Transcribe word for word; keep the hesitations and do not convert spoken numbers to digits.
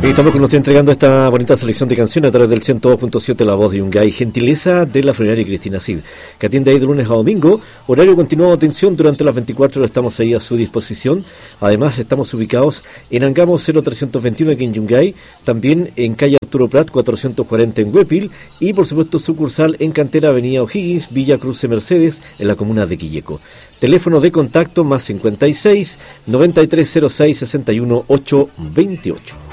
Y estamos que nos está entregando esta bonita selección de canciones a través del ciento dos punto siete La Voz de Yungay, gentileza de la funeraria Cristina Cid, que atiende ahí de lunes a domingo, horario continuado de atención durante las veinticuatro horas, estamos ahí a su disposición. Además estamos ubicados en Angamos cero trescientos veintiuno aquí en Yungay, también en calle Arturo Prat cuatrocientos cuarenta en Huépil y por supuesto sucursal en Cantera, avenida O'Higgins, Villa Cruce Mercedes, en la comuna de Quilleco. Teléfono de contacto más cincuenta y seis, noventa y tres cero seis, sesenta y uno, ochocientos veintiocho.